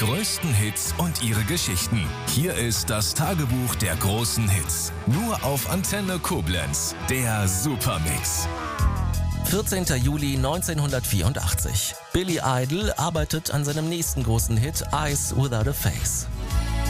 größten Hits und ihre Geschichten. Hier ist das Tagebuch der großen Hits. Nur auf Antenne Koblenz. Der Supermix. 14. Juli 1984. Billy Idol arbeitet an seinem nächsten großen Hit Eyes Without a Face.